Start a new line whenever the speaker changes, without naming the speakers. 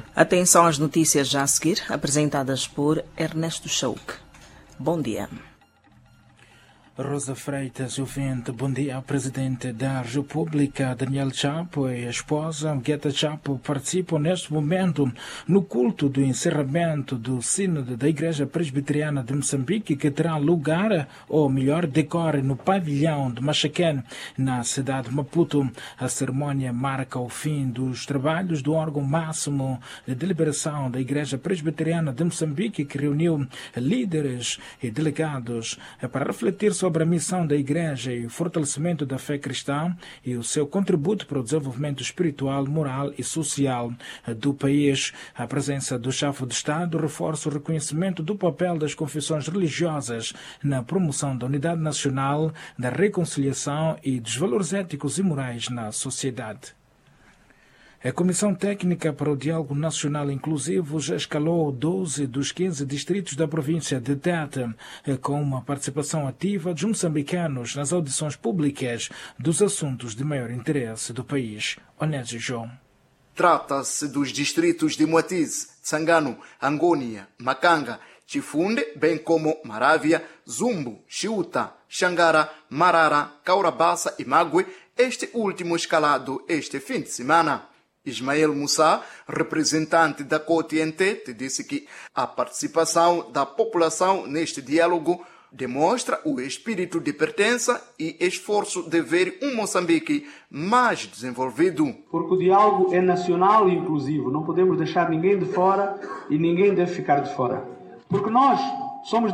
Atenção às notícias já a seguir, apresentadas por Ernesto Chauk. Bom dia.
Rosa Freitas, ouvinte, bom dia. O presidente da República, Daniel Chapo, e a esposa, Guetta Chapo, participam neste momento no culto do encerramento do Sínodo da Igreja Presbiteriana de Moçambique, que terá lugar, ou melhor, decorre no pavilhão de Machaquén, na cidade de Maputo. A cerimónia marca o fim dos trabalhos do órgão máximo de deliberação da Igreja Presbiteriana de Moçambique, que reuniu líderes e delegados para refletir sobre a missão da Igreja e o fortalecimento da fé cristã e o seu contributo para o desenvolvimento espiritual, moral e social do país. A presença do chefe de Estado reforça o reconhecimento do papel das confissões religiosas na promoção da unidade nacional, da reconciliação e dos valores éticos e morais na sociedade. A Comissão Técnica para o Diálogo Nacional Inclusivo já escalou 12 dos 15 distritos da província de Tete, com uma participação ativa dos moçambicanos nas audições públicas dos assuntos de maior interesse do país. Onésio João.
Trata-se dos distritos de Moatize, Tsangano, Angônia, Macanga, Chifunde, bem como Maravia, Zumbo, Chiuta, Xangara, Marara, Caurabassa e Mague, este último escalado este fim de semana. Ismael Moussa, representante da COTE em Tete, disse que a participação da população neste diálogo demonstra o espírito de pertença e esforço de ver um Moçambique mais desenvolvido.
Porque o diálogo é nacional e inclusivo. Não podemos deixar ninguém de fora e ninguém deve ficar de fora. Porque nós somos